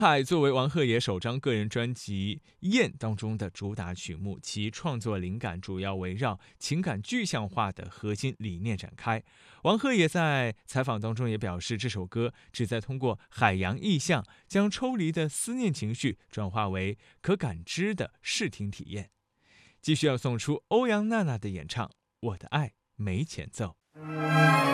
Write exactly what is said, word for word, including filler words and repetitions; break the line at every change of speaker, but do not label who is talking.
海作为王鹤野首张个人专辑《雁》当中的主打曲目，其创作灵感主要围绕情感具象化的核心理念展开。王鹤野在采访当中也表示，这首歌旨在通过海洋意象，将抽离的思念情绪转化为可感知的视听体验。继续要送出欧阳娜娜的演唱《我的爱没前奏》。